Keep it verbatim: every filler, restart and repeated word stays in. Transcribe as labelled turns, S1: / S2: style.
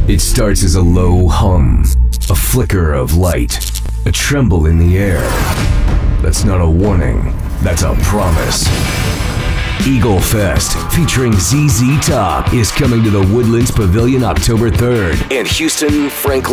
S1: It starts as a low hum, a flicker of light, a tremble in the air. That's not a warning, that's a promise. Eagle Fest, featuring Z Z Top, is coming to the Woodlands Pavilion October third, and Houston Franklin